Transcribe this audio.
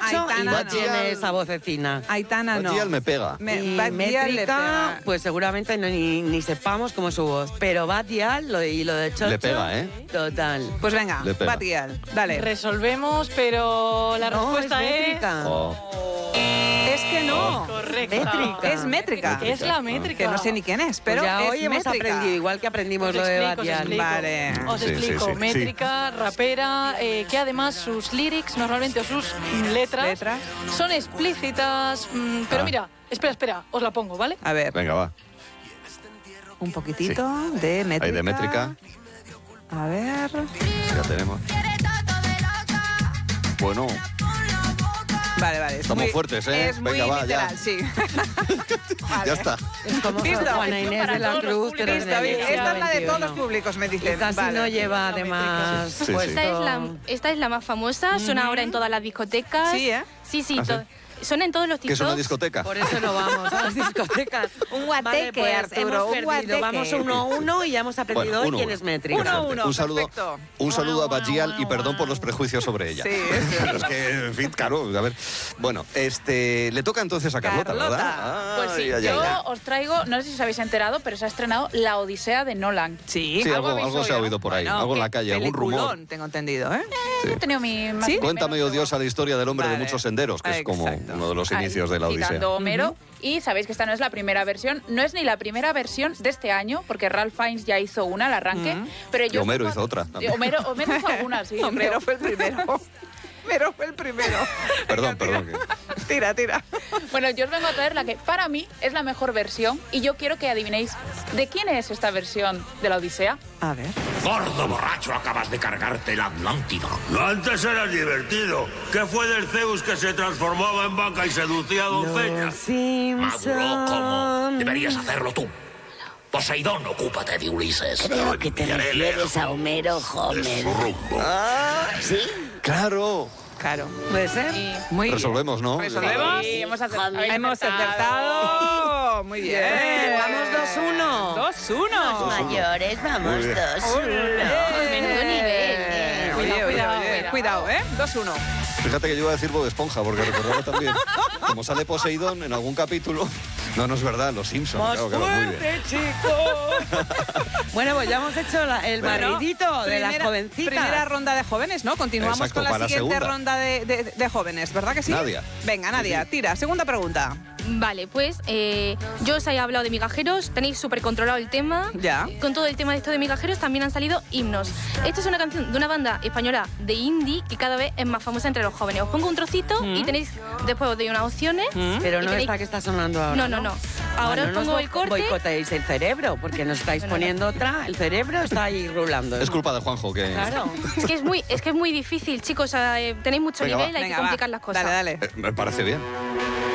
Aitana y no no. tiene esa vocecina. Aitana no. Badial me pega. Y Badial le Métrica, pega. pues seguramente ni sepamos cómo es su voz. Pero Badial y lo de Chocho... Le pega, ¿eh? Total. Pues venga, Le pega. Badial, dale. Resolvemos, pero la No, respuesta es es... Métrica. Es que no. Correcta. Métrica. Es métrica. Es la métrica. Que no sé ni quién es, pero Pues ya es hoy hemos métrica. aprendido, igual que aprendimos Os lo de explico, os Badial. explico. Vale. Os Sí, explico. sí, sí. Métrica, rapera, que además sus lyrics normalmente o sus letras son explícitas. Pero mira, espera, os la pongo, ¿vale? A ver, Venga, va. un poquitito de métrica. Hay de métrica. A ver. Ya tenemos. Bueno, Vale. Estamos fuertes, ¿eh? Es muy Venga, va, literal, ya. sí. Vale. ya está. Es como Listo. Juana Inés de la Para todos los Cruz, pero Listo, bien. del Esta es la de todos los siglo públicos, me XXI. Y dicen. casi Vale. no lleva además Sí, sí. puesto... Esta es la más famosa, suena ahora en todas las discotecas. Sí, ¿eh? Sí, ¿Ah, sí? suena en todos los ¿Qué es una TikToks. discoteca? Por eso no vamos a las discotecas. Un guateque, Vale, pues Arturo, hemos un perdido. guateque. Vamos 1-1 y ya hemos aprendido hoy 1-1. quién es métrica. 1-1. Un saludo, perfecto. un saludo a Guau, Badial guau, y perdón por los guau. prejuicios sobre ella. Sí, es Pero es que, en fin, claro, a ver. Bueno, le toca entonces a Carlota, Carlota. ¿verdad? Pues sí, Ay, ay, yo ay. os traigo, no sé si os habéis enterado, pero se ha estrenado La Odisea de Nolan. Sí, Sí, algo habéis se ha oído? oído por ahí, Bueno, algo en la calle, algún rumor. peliculón, tengo entendido, ¿eh? Sí. He tenido mi... más ¿Sí? o Cuéntame, menos, oh Dios, a la historia del hombre Vale. de muchos senderos, que es como Exacto. uno de los Ahí, inicios de la Odisea. citando a Homero. Y sabéis que esta no es la primera versión, no es ni la primera versión de este año, porque Ralph Fiennes ya hizo una al arranque. Pero Y yo Homero os hizo vengo- otra también. Homero hizo alguna, sí. yo Homero creo. fue el primero. Homero fue el primero. Perdón. Tira. Bueno, yo os vengo a traer la que para mí es la mejor versión y yo quiero que adivinéis de quién es esta versión de la Odisea. A ver. Gordo borracho, acabas de cargarte la Atlántida. Antes era divertido. ¿Qué fue del Zeus que se transformaba en vaca y seducía a doncellas? Maduro como. Deberías hacerlo tú. Poseidón, ocúpate de Ulises. Creo que te refieres a Homero Homer. ¿Sí? Claro. Claro. ¿Puede ser? Y Muy bien. Resolvemos, ¿no? ¿Resolvemos? Sí, hemos acertado. Hemos acertado. Muy bien. Vamos 2-1. 2-1. Mayores, vamos, Muy bien. 2-1. Menudo nivel. Cuidado, ¿eh? 2-1. Fíjate que yo iba a decir Bob Esponja, porque recordaba también, como sale Poseidón en algún capítulo. No es verdad, Los Simpsons. Claro, muy bien. Bueno, pues ya hemos hecho el barridito de las jovencitas. Primera ronda de jóvenes, ¿no? Continuamos Exacto, con la para siguiente segunda. ronda de jóvenes, ¿verdad que sí? Nadia. Venga, Nadia, tira. Segunda pregunta. Vale, pues yo os he hablado de migajeros, tenéis súper controlado el tema. Ya. Con todo el tema de esto de migajeros también han salido himnos. Esta es una canción de una banda española de indie que cada vez es más famosa entre los jóvenes. Os pongo un trocito y tenéis, después os doy unas opciones. Pero y no tenéis- esta que está sonando ahora. No. Ahora os pongo el corte. Boicoteéis el cerebro, porque nos estáis poniendo otra. El cerebro está ahí rulando. Es culpa de Juanjo que... Claro. Es que es muy difícil, chicos. Tenéis mucho Venga, nivel, va. hay Venga, que va. complicar las cosas. Dale. Me parece bien.